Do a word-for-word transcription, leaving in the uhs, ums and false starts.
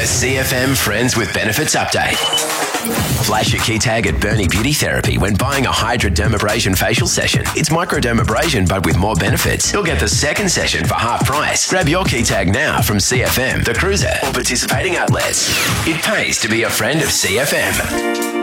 A C F M Friends with Benefits update. Flash your key tag at Bernie Beauty Therapy when buying a hydrodermabrasion facial session. It's microdermabrasion but with more benefits. You'll get the second session for half price. Grab your key tag now from C F M, The Cruiser, or participating outlets. It pays to be a friend of C F M.